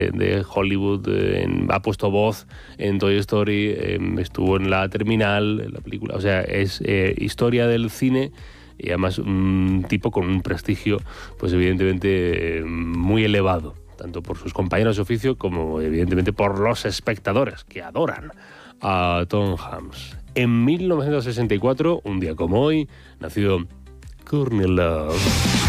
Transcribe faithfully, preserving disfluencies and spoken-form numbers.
de Hollywood, en, ha puesto voz en Toy Story, eh, estuvo en La Terminal, en la película, o sea, es eh, historia del cine y además un tipo con un prestigio, pues evidentemente eh, muy elevado, tanto por sus compañeros de oficio como evidentemente por los espectadores que adoran a Tom Hanks. En mil novecientos sesenta y cuatro, un día como hoy, nació Courtney Love.